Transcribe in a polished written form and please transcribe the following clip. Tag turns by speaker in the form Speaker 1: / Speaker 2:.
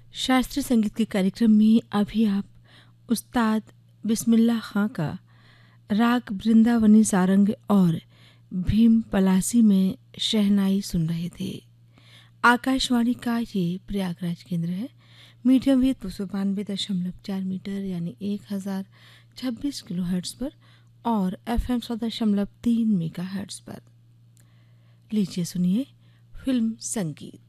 Speaker 1: शास्त्रीय संगीत के कार्यक्रम में अभी आप उस्ताद बिस्मिल्लाह खां का राग वृंदावनी सारंग और भीम पलासी में शहनाई सुन रहे थे। आकाशवाणी का ये प्रयागराज केंद्र है। मीडियम वेव 292.4 मीटर यानी 1026 किलो हर्ट्ज पर और FM 100.3 मेगा हर्ट्ज पर। लीजिए सुनिए फिल्म संगीत।